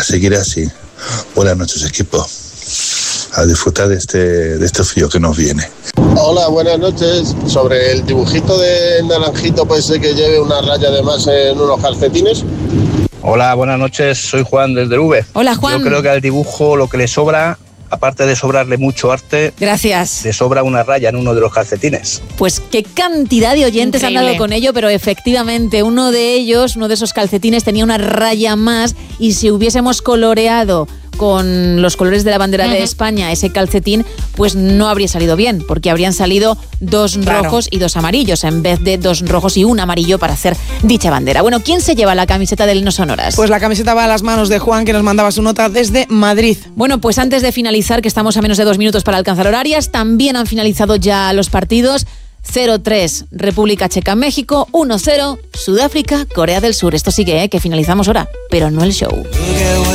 seguir así. Buenas noches, equipo. A disfrutar de este frío que nos viene. Hola, buenas noches. Sobre el dibujito de Naranjito, puede ser que lleve una raya de más en unos calcetines. Hola, buenas noches. Soy Juan desde V. Hola, Juan. Yo creo que al dibujo lo que le sobra, aparte de sobrarle mucho arte, gracias, le sobra una raya en uno de los calcetines. Pues qué cantidad de oyentes han dado con ello, pero efectivamente uno de esos calcetines tenía una raya más, y si hubiésemos coloreado con los colores de la bandera de España ese calcetín, pues no habría salido bien, porque habrían salido 2 rojos y 2 amarillos, en vez de 2 rojos y 1 amarillo para hacer dicha bandera. Bueno, ¿quién se lleva la camiseta del No Sonoras? Pues la camiseta va a las manos de Juan, que nos mandaba su nota desde Madrid. Bueno, pues antes de finalizar, que estamos a menos de 2 minutos para alcanzar horarias, también han finalizado ya los partidos. 0-3 República Checa México, 1-0 Sudáfrica Corea del Sur. Esto sigue, que finalizamos ahora, pero no el show.